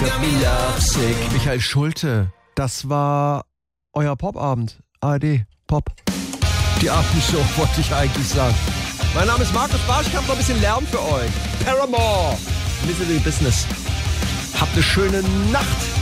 got me lovesick. Michael Schulte, das war euer Popabend. ARD, Pop. Die Abendshow wollte ich eigentlich sagen. Mein Name ist Markus Barsch, ich habe noch ein bisschen Lärm für euch. Paramore, Misery Business. Habt eine schöne Nacht.